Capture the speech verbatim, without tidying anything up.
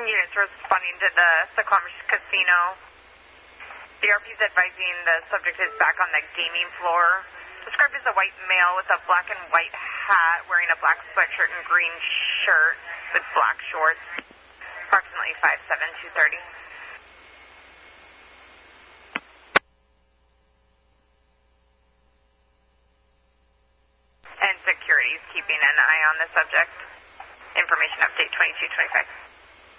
units responding to the Suquamish Casino. The R P is advising the subject is back on the gaming floor. Described as a white male with a black and white hat, wearing a black sweatshirt and green shirt with black shorts. Approximately five seven, two thirty. And security is keeping an eye on the subject. Information update twenty-two twenty-five.